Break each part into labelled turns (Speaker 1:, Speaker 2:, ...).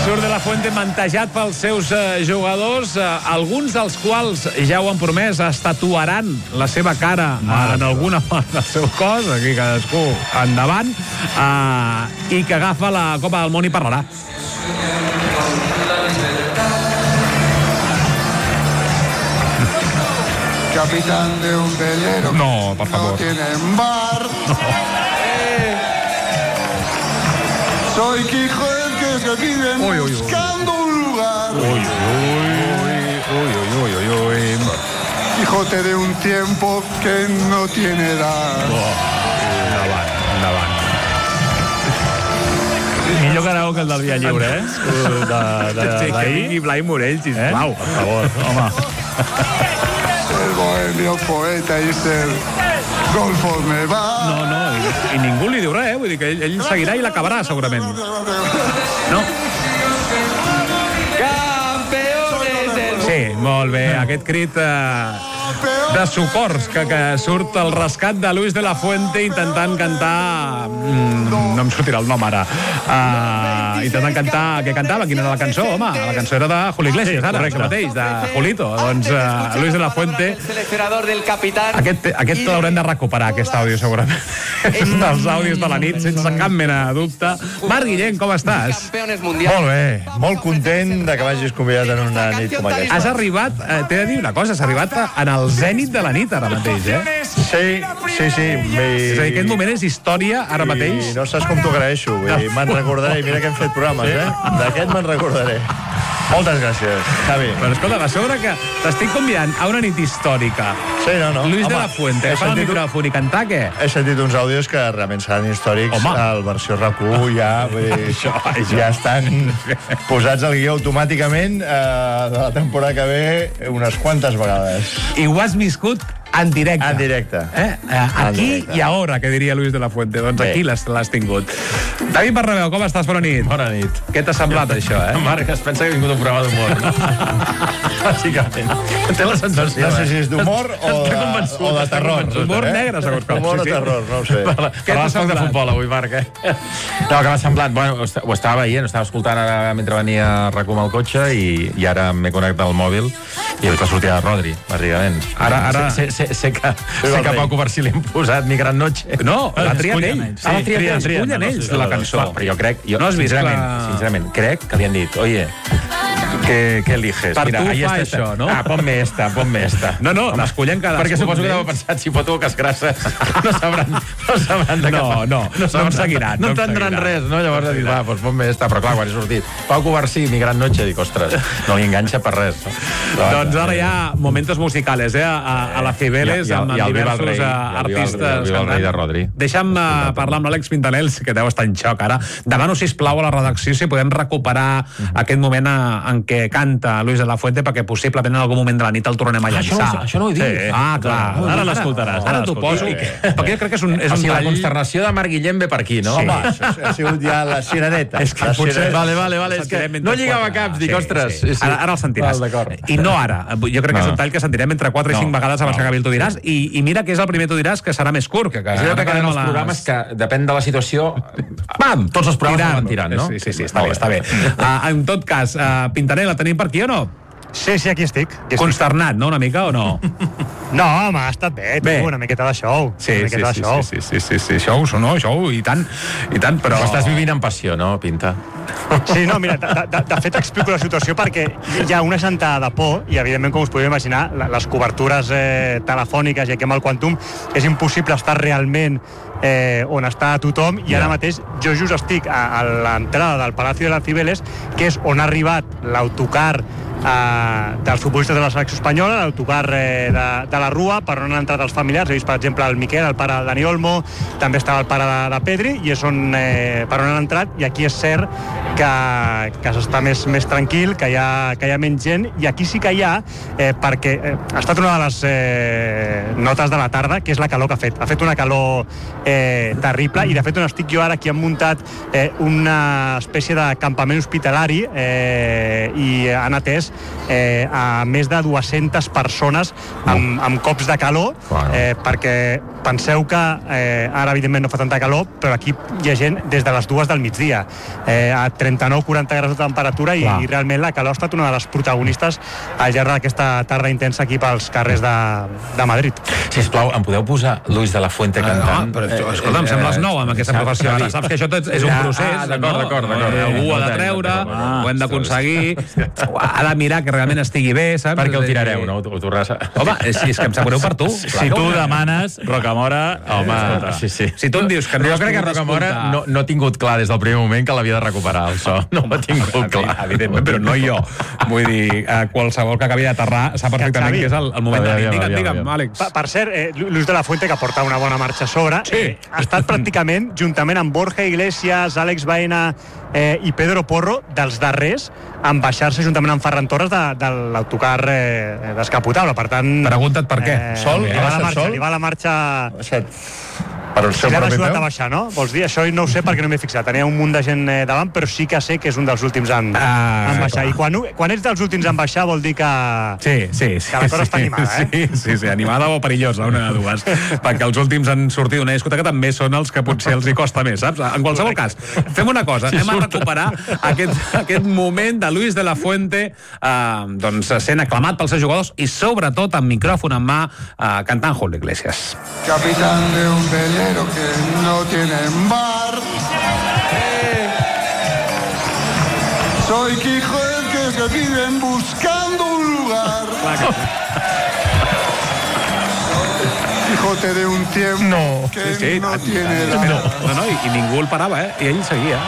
Speaker 1: Surt de la Fuente mantejat pels seus jugadors, alguns dels quals ja ho han promès, es tatuaran la seva cara en alguna part del seu cos, aquí cadascú endavant, i que agafa la Copa del Món i parlarà.
Speaker 2: Capitán de un velero.
Speaker 1: No, por favor.
Speaker 2: No tienen bar. No. Soy Quijote que vive buscando un lugar. Quijote de un tiempo que no tiene edad.
Speaker 1: Endavant. Millor karaoke que el del Via Lliure, que vingui Blai Morell, sisplau. Per favor, home.
Speaker 2: Ser bohemio, poeta i ser golfo me va.
Speaker 1: No, i ningú li diu res, vull dir que ell seguirà i l'acabarà, segurament. No. Campeones del... Sí, molt bé, aquest crit de socors que surt al rescat de Luis de la Fuente intentant cantar... No em sortirà el nom ara. Intentant cantar... Què cantava? Quina era la cançó? Home, la cançó era de Julio Iglesias, ara, correcte mateix, de Julito. Doncs Luis de la Fuente... Aquest l'haurem de recuperar, aquest àudio, segurament. És dels àudios de la nit, sense cap mena de dubte. Marc Guillén, com estàs?
Speaker 3: Molt bé, molt content de que m'hagis convidat en una nit com aquesta.
Speaker 1: Has arribat, t'he de dir una cosa, has arribat en el zènit de la nit ara mateix,
Speaker 3: Sí.
Speaker 1: És a dir, aquest moment és història ara mateix.
Speaker 3: I no saps com t'ho agraeixo, me'n recordaré, mira que hem fet programes, d'aquest me'n recordaré. Moltes gràcies, Javi.
Speaker 1: Però escolta, a sobre que t'estic convidant a una nit històrica.
Speaker 3: Sí, no.
Speaker 1: Luis de la Fuente, fa el micròfon i cantar, què?
Speaker 3: He sentit uns àudios que realment seran històrics. Al versió RAC1 ja, ja estan posats al guió automàticament de la temporada que ve unes quantes vegades.
Speaker 1: I ho has viscut en directe.
Speaker 3: En directe.
Speaker 1: Aquí i ara, que diria Luis de la Fuente. Doncs aquí l'has tingut. David Bernabéu, com estàs? Bona nit.
Speaker 4: Bona nit.
Speaker 1: Què t'ha semblat, això,
Speaker 4: Marc, es pensa que ha vingut un programa d'humor. Bàsicament. Té la sensació.
Speaker 3: No sé si és d'humor o de terror.
Speaker 1: Humor negre, segons com.
Speaker 3: Humor o terror, no ho sé.
Speaker 4: Què t'ha semblat de futbol avui, Marc, No, que m'ha semblat, bueno, ho estava veient, ho estava escoltant ara mentre venia a RAC1 al cotxe i ara m'he connectat al mòbil i he vist la sortida de Rodri, bàsicament. Ara sé que Pau Covarsí li han posat Mi Gran Noche.
Speaker 1: No, l'ha triat ell. Escullen ells la cançó.
Speaker 4: Però jo crec,
Speaker 1: sincerament,
Speaker 4: crec que li han dit, oye, ¿qué eliges?
Speaker 1: Per tu fa això, no?
Speaker 4: Ponme esta.
Speaker 1: No, l'escullen cadascun.
Speaker 4: Perquè suposo que deu pensat, si foto boques grasses, no sabran de què fa.
Speaker 1: No em seguiran.
Speaker 4: No entendran res, no? Llavors he dit, doncs ponme esta. Però clar, quan he sortit Pau Covarsí, Mi Gran Noche, dic, ostres, no li enganxa per res.
Speaker 1: Doncs ara hi ha momentos musicales, a la Cibeles, amb diversos artistes cantant. Deixa'm parlar amb l'Àlex Pintanels, que deu estar en xoc ara. Demano, sisplau, a la redacció si podem recuperar aquest moment en què canta Luis de la Fuente, perquè possiblement en algun moment de la nit el tornem a llançar.
Speaker 4: Això no ho dius.
Speaker 1: Clar.
Speaker 4: Ara l'escoltaràs.
Speaker 1: Ara t'ho poso. Perquè jo crec que és un tall...
Speaker 4: La consternació de Marc Guillén ve per aquí, no?
Speaker 3: Home, ha sigut ja la sireneta.
Speaker 1: És que potser...
Speaker 4: Vale, és que no lligava caps, dic, ostres.
Speaker 1: Ara el sentiràs. I no ara. Jo crec que és un tall que sentirem entre 4 i 5 vegades abans que acabi el Tu diràs. I mira que és el primer Tu diràs que serà més curt.
Speaker 4: És allò que queden els programes que, depèn de la situació, tots els programes van tirant, no?
Speaker 1: Sí, està bé. En tot cas, Pintanel, la tenim per aquí o no?
Speaker 5: Sí, aquí estic.
Speaker 1: Consternat, no, una mica, o no?
Speaker 5: No, home, ha estat bé. Una miqueta de show.
Speaker 1: Sí, show, i tant, però...
Speaker 4: Estàs vivint amb passió, no, Pinta?
Speaker 5: Sí, no, mira, de fet explico la situació perquè hi ha una sentada de por i, evidentment, com us podeu imaginar, les cobertures telefòniques i aquí amb el Quantum és impossible estar realment on està tothom i ara mateix jo just estic a l'entrada del Palacio de las Cibeles, que és on ha arribat l'autocar dels futbolistes de la selecció espanyola, l'autocar de la Rua, per on han entrat els familiars. He vist, per exemple, el Miquel, el pare de Dani Olmo, també estava el pare de Pedri, i és per on han entrat, i aquí és cert que s'està més tranquil, que hi ha menys gent, i aquí sí que hi ha, perquè ha estat una de les notes de la tarda, que és la calor que ha fet. Ha fet una calor terrible, i de fet on estic jo ara, aquí han muntat una espècie de campament hospitalari i han atès a més de 200 persones amb cops de calor, perquè penseu que ara evidentment no fa tanta calor, però aquí hi ha gent des de les 2 del migdia a 39-40 graus de temperatura i realment la calor ha estat una de les protagonistes al llarg d'aquesta tarda intensa aquí pels carrers de Madrid.
Speaker 4: Sisplau, em podeu posar Luis de la Fuente cantant?
Speaker 1: Escolta, em sembles nou amb aquesta professió. Ara saps que això és un procés.
Speaker 4: D'acord.
Speaker 1: Algú ha de treure, ho hem d'aconseguir, ha de mirar que realment estigui bé, saps?
Speaker 4: Perquè el tirareu, no?
Speaker 1: Home, si és que em sap greu per tu.
Speaker 6: Si tu demanes, Rocamora...
Speaker 4: Home, sí.
Speaker 1: Si tu em dius que no...
Speaker 4: Jo crec que Rocamora no ha tingut clar des del primer moment que l'havia de recuperar, el so. No ho ha tingut clar.
Speaker 1: Evidentment, però no jo. Vull dir, qualsevol que acabi d'aterrar sap perfectament que és el moment de... Digue'm, Àlex.
Speaker 5: Per cert, Luis de la Fuente, que porta una bona marxa a sobre, ha estat pràcticament, juntament amb Borja Iglesias, Àlex Baena i Pedro Porro, dels darrers en baixar-se juntament amb Ferran Torres de l'autocar descapotable. Per tant...
Speaker 1: Pregunta't per què.
Speaker 5: Li va la marxa...
Speaker 3: Per el seu
Speaker 5: l'ha
Speaker 3: propi
Speaker 5: ajudat
Speaker 3: peu?
Speaker 5: a baixar, no? Vols dir? Això no ho sé perquè no m'he fixat. Tenia un munt de gent davant, però sí que sé que és un dels últims en baixar. I quan ets dels últims en baixar vol dir que...
Speaker 1: Sí.
Speaker 5: Que la cosa està animada,
Speaker 1: Sí, animada o perillosa, una de dues. Perquè els últims han sortit d'una discoteca també són els que potser els hi costa més, saps? En qualsevol cas, fem una cosa, anem a recuperar aquest moment de Luis de la Fuente doncs sent aclamat pels seus jugadors i sobretot amb micròfon en mà cantant Julio Iglesias.
Speaker 2: Capitán de un velero que no tiene bar. Soy Quijote que viven buscando un lugar. Quijote de un tiempo que no tiene edad.
Speaker 1: No, i ningú el parava, i ell seguia.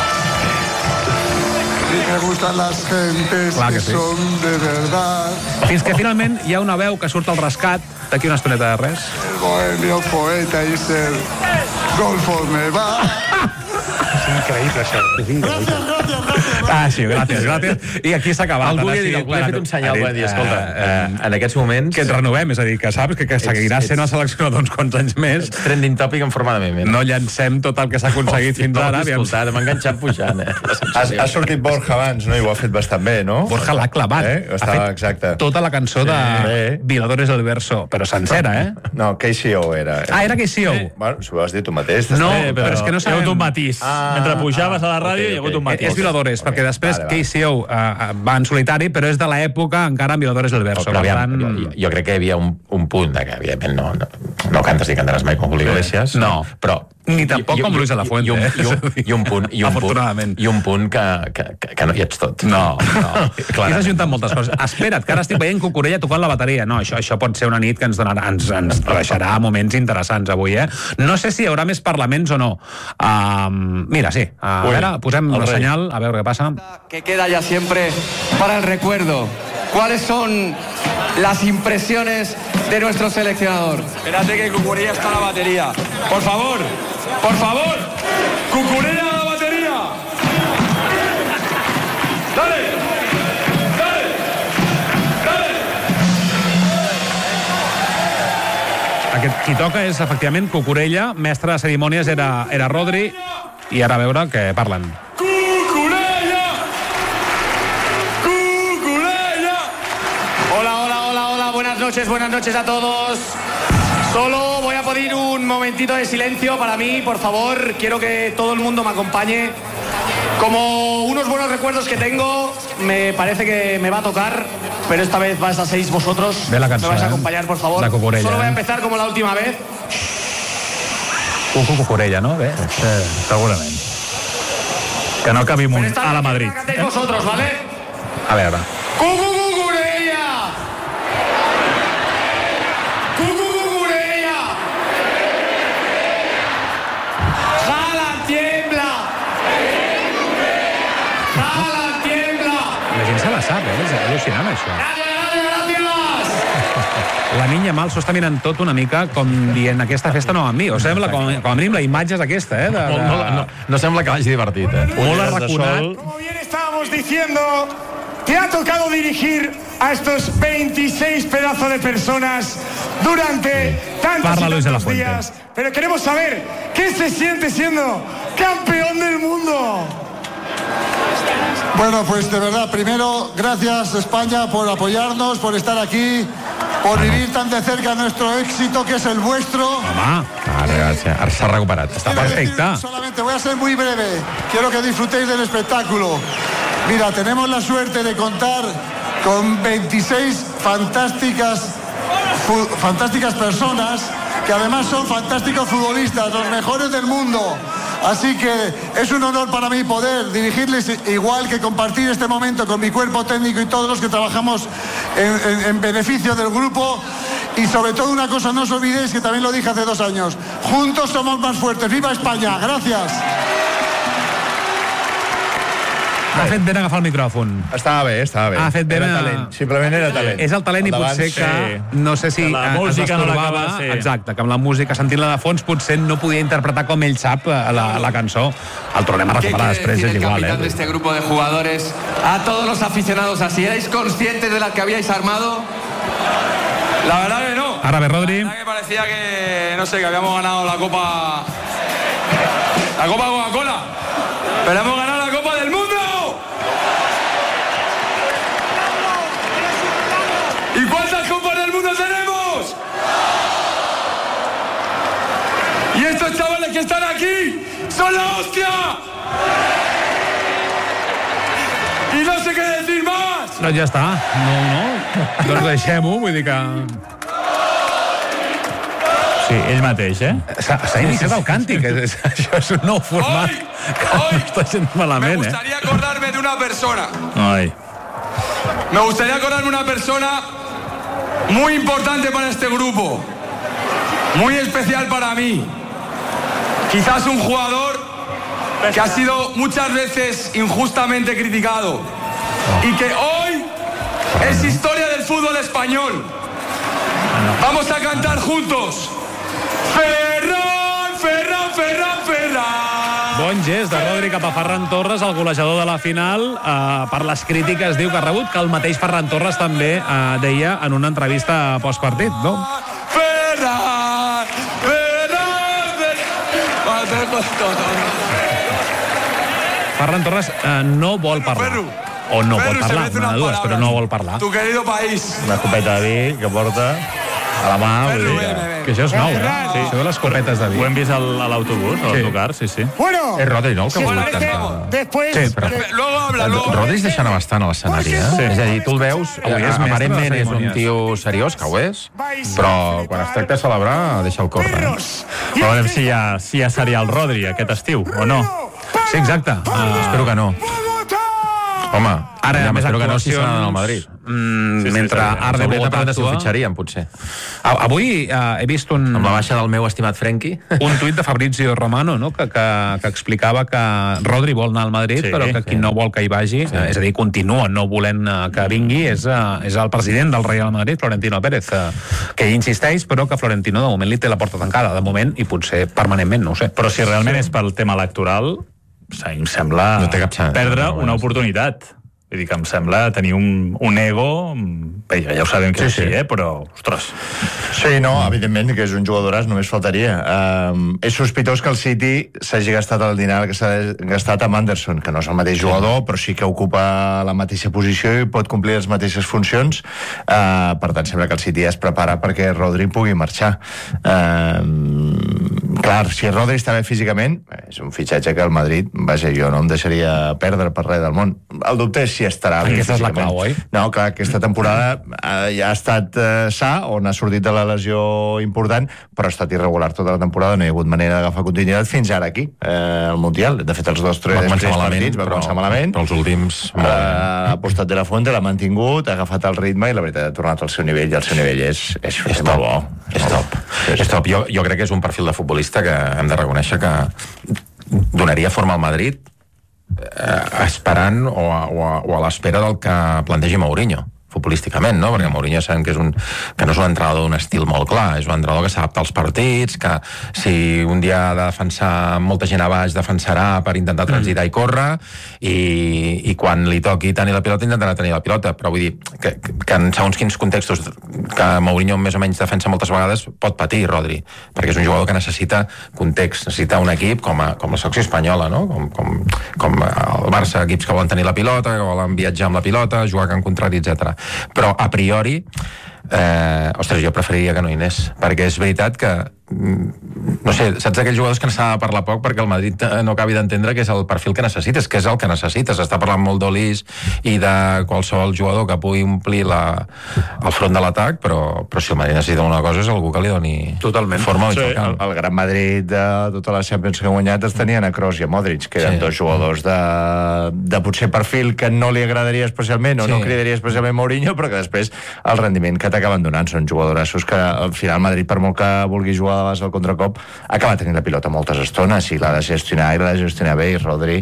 Speaker 2: Y me gustan las gentes que son de verdad.
Speaker 1: Fins que finalment hi ha una veu que surt al rescat d'aquí una estoneta de res.
Speaker 2: El bohemio poeta y ser golfo me va.
Speaker 5: És increïble, això. És increïble.
Speaker 1: Sí, gràcies. I aquí s'ha acabat.
Speaker 4: Algú li ha fet un senyal, va dir, escolta, en aquests moments...
Speaker 1: Que et renovem, és a dir, que saps que seguiràs sent el seleccionador uns quants anys més.
Speaker 4: Trending topic en forma de meme.
Speaker 1: No llancem tot el que s'ha aconseguit fins ara.
Speaker 4: Escolta, m'ha enganxat pujant,
Speaker 3: Ha sortit Borja abans, no? I ho ha fet bastant bé, no?
Speaker 1: Borja l'ha clavat.
Speaker 3: Exacte.
Speaker 1: Tota la cançó de Violadores del Verso, però sencera,
Speaker 3: No, KCO era.
Speaker 1: Era KCO.
Speaker 3: Bueno, s'ho vas dir tu mateix.
Speaker 1: No, però és que no sabem...
Speaker 6: Hi ha hagut un matís. Mentre pujaves a la ràdio hi ha hagut un matís.
Speaker 1: És Violadores, perquè després KCO va en solitari, però és de l'època encara en Violadores del Verso.
Speaker 4: Jo crec que hi havia un punt que, evidentment, no cantes ni cantaràs mai com Julio Iglesias.
Speaker 1: No.
Speaker 4: Però...
Speaker 1: Ni tampoc com Luis de la Fuente.
Speaker 4: I un punt, afortunadament. I un punt que no hi ets tot.
Speaker 1: No. Aquí s'ajunten moltes coses. Espera't, que ara estic veient Cucurella tocant la bateria. No, això pot ser una nit que ens deixarà moments interessants avui, No sé si hi haurà més parlaments o no. Mira, sí. A veure, posem el senyal, a veure què passa.
Speaker 7: Que queda ya siempre para el recuerdo. ¿Cuáles son las impresiones de nuestro seleccionador? Espérate que Cucurella está a la batería. Por favor, Cucurella a la batería. Dale.
Speaker 1: Qui toca és, efectivament, Cucurella. Mestre de cerimònies era Rodri. I ara a veure què parlen.
Speaker 7: Buenas noches a todos. Solo voy a pedir un momentito de silencio para mí, por favor. Quiero que todo el mundo me acompañe. Como unos buenos recuerdos que tengo, me parece que me va a tocar, pero esta vez vais a ser vosotros.
Speaker 1: Ve la cançó,
Speaker 7: me vais a acompañar, por favor. Solo voy a empezar como la última vez.
Speaker 1: Cucurella, no? Bé,
Speaker 6: segurament. Que no acabi a la Madrid.
Speaker 7: Cantéis vosotros, ¿vale?
Speaker 1: A veure. És al·lucinant, això. La niña mal s'ho està mirant tot una mica com dient aquesta festa no va amb mi. O sembla, com a mínim, la imatge és aquesta,
Speaker 4: No sembla que l'hagi divertit,
Speaker 1: Molt arraconat.
Speaker 8: Como bien estábamos diciendo, te ha tocado dirigir a estos 26 pedazos de personas durante tantos días. Pero queremos saber qué se siente siendo campeón del mundo.
Speaker 2: Bueno, pues de verdad, primero, gracias España por apoyarnos, por estar aquí, por vivir tan de cerca nuestro éxito, que es el vuestro.
Speaker 1: Home,
Speaker 4: gràcies. Ara s'ha recuperat.
Speaker 1: Està perfecte.
Speaker 2: Solamente voy a ser muy breve. Quiero que disfrutéis del espectáculo. Mira, tenemos la suerte de contar con 26 fantásticas personas que además son fantásticos futbolistas, los mejores del mundo. Así que es un honor para mí poder dirigirles, igual que compartir este momento con mi cuerpo técnico y todos los que trabajamos en beneficio del grupo. Y sobre todo una cosa, no os olvidéis que también lo dije hace 2 años, juntos somos más fuertes. ¡Viva España! Gracias.
Speaker 1: Ha fet ben agafar el micròfon.
Speaker 3: Estava bé.
Speaker 1: Ha fet ben...
Speaker 3: Era talent. Simplement era talent.
Speaker 1: És el talent i potser que... No sé si
Speaker 6: la música no l'acaba, sí.
Speaker 1: Exacte, que amb la música, sentint-la de fons, potser no podia interpretar com ell sap la cançó. El tornem a recuperar després, és igual.
Speaker 9: El capitán de este grupo de jugadores, a todos los aficionados así, ¿erais conscientes de la que habíais armado? La verdad que no.
Speaker 1: Ara ve Rodri.
Speaker 9: La verdad que parecía que, no sé, que habíamos ganado la Copa Coca-Cola. Pero hemos ganado la Copa del Mundo. ¿Y cuántas copas del mundo tenemos? Y estos chavales que están aquí son la hostia. Y no sé qué decir más.
Speaker 1: Doncs ja està. No. Doncs deixem-ho, vull dir que...
Speaker 6: Sí, ell mateix,
Speaker 1: S'ha iniciat el càntic. Això és un nou format.
Speaker 9: Hoy
Speaker 1: està gent malament,
Speaker 9: me gustaría acordarme de una persona.
Speaker 6: Ai.
Speaker 9: Me gustaría acordarme de una persona muy importante para este grupo, muy especial para mí. Quizás un jugador que ha sido muchas veces injustamente criticado y que hoy es historia del fútbol español. Vamos a cantar juntos. Ferran, Ferran, Ferran, Ferran.
Speaker 1: Bon gest de Rodri cap a Ferran Torres, el golejador de la final. Per les crítiques diu que ha rebut, que el mateix Ferran Torres també deia en una entrevista postpartit, no?
Speaker 9: Ferran, Ferran,
Speaker 1: Ferran Torres no vol parlar. O no vol parlar, una de dues, però no vol parlar.
Speaker 9: Tu querido país.
Speaker 3: Una copeta de vi que porta a la mà, vull dir
Speaker 1: que això és nou, sí. Això de les copetes de vi.
Speaker 6: Ho hem vist a l'autobús, a l'autocar, sí.
Speaker 2: Bueno,
Speaker 4: És Rodri, no, el que ha volgut cantar?
Speaker 2: después...
Speaker 1: Sí, però...
Speaker 9: Luego habla, luego.
Speaker 4: Rodri es deixant bastant a l'escenari,
Speaker 6: Sí.
Speaker 4: És a dir, tu el veus, aparentment és un tio seriós, que ho és, però quan es tracta de celebrar, deixa el córrer.
Speaker 6: Però veurem si hi ha serial Rodri aquest estiu, o no?
Speaker 1: Sí, exacte.
Speaker 4: Espero que no. Home,
Speaker 1: Ara, més
Speaker 4: espero que no si
Speaker 1: actuacions...
Speaker 4: seran al Madrid.
Speaker 1: Mentre Arne Bot
Speaker 4: si ho
Speaker 1: actua...
Speaker 4: fitxarien, potser.
Speaker 1: Avui he vist
Speaker 4: Amb la baixa del meu estimat Frenkie.
Speaker 1: un tuit de Fabrizio Romano, no? que explicava que Rodri vol anar al Madrid, però que qui no vol que hi vagi, és a dir, continua no volent que vingui, és el president del Real Madrid, Florentino Pérez, que hi insisteix, però que Florentino de moment li té la porta tancada, de moment, i potser permanentment, no ho sé.
Speaker 6: Però si realment és pel tema electoral, em sembla
Speaker 4: No té cap xance.
Speaker 6: perdre una oportunitat. Vull dir que em sembla tenir un ego... Bé, ja ho sabem que sí, però, ostres...
Speaker 3: Sí, no, evidentment que és un jugadoràs, només faltaria. És sospitós que el City s'hagi gastat el dinar que s'ha gastat amb Anderson, que no és el mateix jugador, però sí que ocupa la mateixa posició i pot complir les mateixes funcions. Per tant, sembla que el City es prepara perquè Rodri pugui marxar. Clar, si Rodri està bé físicament, és un fitxatge que el Madrid, vaja, jo no em deixaria perdre per res del món. El dubte és si estarà bé
Speaker 1: Aquesta és la
Speaker 3: físicament.
Speaker 1: clau, oi?
Speaker 3: No, clar, aquesta temporada ja ha estat sa, on ha sortit de la lesió important, però ha estat irregular tota la temporada, no hi ha hagut manera d'agafar continuïtat fins ara aquí, al Mundial. De fet, els 2
Speaker 4: Va començar
Speaker 3: partits va començar malament.
Speaker 4: Però els últims...
Speaker 3: Ha apostat de la Fuente, l'ha mantingut, ha agafat el ritme i la veritat ha tornat al seu nivell, i el seu nivell és molt bo.
Speaker 4: És top. Jo crec que és un perfil de futbolista que hem de reconèixer que donaria forma al Madrid esperant o a l'espera del que plantegi Mourinho, futbolísticament, no? Perquè Mourinho sabem que no és un entrenador d'un estil molt clar, és un entrenador que s'adapta als partits, que si un dia ha de defensar molta gent a baix, defensarà per intentar transitar i córrer, i quan li toqui tenir la pilota, intentarà tenir la pilota, però vull dir que en segons quins contextos que Mourinho més o menys defensa moltes vegades pot patir Rodri, perquè és un jugador que necessita context, necessita un equip com la selecció espanyola, no? Com el Barça, equips que volen tenir la pilota, que volen viatjar amb la pilota, jugar en contrari, etc. Però a priori jo preferiria que no hi anés, perquè és veritat que no sé, saps aquells jugadors que s'ha de parlar poc perquè el Madrid no acabi d'entendre que és el perfil que necessites, que és el que necessites. Està parlant molt d'Olís i de qualsevol jugador que pugui omplir el front de l'atac, però si el Madrid necessita una cosa és algú que li doni forma al camp.
Speaker 3: El Gran Madrid de totes les Champions que ha guanyat es tenien a Kroos i a Modric, que eren dos jugadors de potser perfil que no li agradaria especialment o no cridaria especialment Mourinho, però que després el rendiment que t'acaben donant són jugadorassos que al final Madrid, per molt que vulgui jugar a base al contracop, acaba tenint la pilota moltes estones i l'ha de gestionar i l'ha de gestionar bé, i Rodri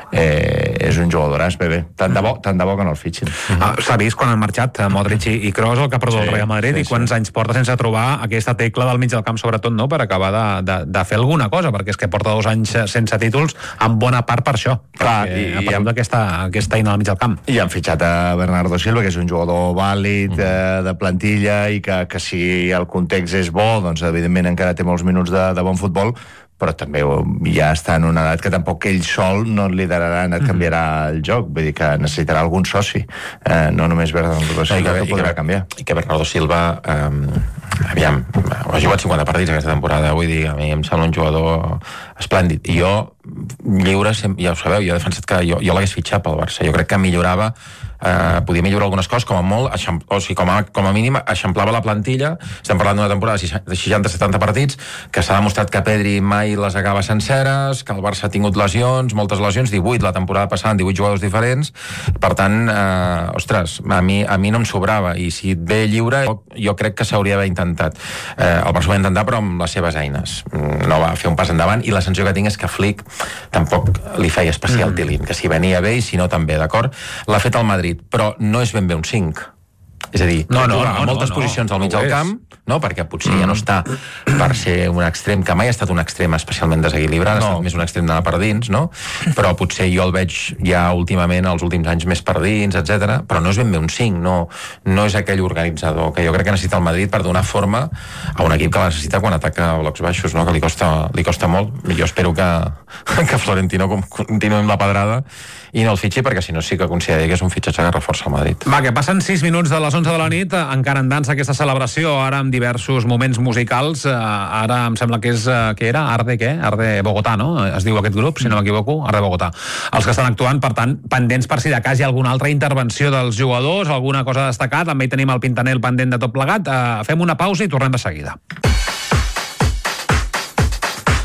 Speaker 3: és un jugadoràs bé. Tant de bo que no el fitxin.
Speaker 1: S'ha vist quan han marxat Modric i Kroos, el que ha perdut el Real Madrid, i quants anys porta sense trobar aquesta tecla del mig del camp, sobretot, no?, per acabar de fer alguna cosa, perquè és que porta 2 anys sense títols, en bona part per això. Clar, ha perdut aquesta eina al mig del camp.
Speaker 3: I han fitxat a Bernardo Silva, que és un jugador vàlid, de plantilla, i que si el context és bo, doncs evidentment encara té molts minuts de bon futbol, però també ja està en una edat que tampoc ell sol no et liderarà, et canviarà el joc, vull dir que necessitarà algun soci, no només Bernardo Silva, que podrà canviar.
Speaker 4: I que Bernardo Silva aviam, ha jugat 50 partits aquesta temporada, vull dir, a mi em sembla un jugador esplèndid, i jo lliure, ja ho sabeu, jo he defensat que jo l'hagués fitxat pel Barça, jo crec que millorava, podia millorar algunes coses, com a molt, o sigui, com a mínim eixamplava la plantilla. Estem parlant d'una temporada de 60-70 partits, que s'ha demostrat que Pedri mai les acaba senceres, que el Barça ha tingut lesions, moltes lesions, 18 la temporada passada, 18 jugadors diferents, per tant, ostres, a mi no em sobrava, i si et ve lliure, jo crec que s'hauria d'haver intentat. El Barça ho va intentar, però amb les seves eines. No va fer un pas endavant, i la sensació que tinc és que Flick tampoc li feia especial tilín, que si venia bé i si no també, d'acord? L'ha fet el Madrid, però no és ben bé un 5. És a dir, moltes posicions al mig del camp, no? Perquè potser ja no està per ser un extrem, que mai ha estat un extrem especialment desequilibrat, ha estat més un extrem d'anar per dins, no? Però potser jo el veig ja últimament, els últims anys, més per dins, etc. Però no és ben bé un 5, no és aquell organitzador que jo crec que necessita el Madrid per donar forma a un equip que la necessita quan ataca a blocs baixos, no? Que li costa molt. Jo espero que Florentino continuï amb la pedrada i no el fitxi, perquè si no sí que consideri que és un fitxatge que reforça el Madrid.
Speaker 1: Va, que passen 6 minuts de les 11 de la nit, encara en dansa aquesta celebració, ara amb diversos moments musicals. Ara em sembla que és, què era? Arde Bogotà, no? Es diu aquest grup, si no m'equivoco, Arde Bogotà. Els que estan actuant, per tant, pendents per si de cas hi ha alguna altra intervenció dels jugadors, alguna cosa a destacar. També hi tenim el Pintanel pendent de tot plegat. Fem una pausa i tornem de seguida.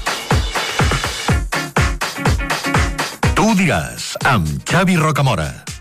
Speaker 10: Tu diràs, amb Xavi Rocamora.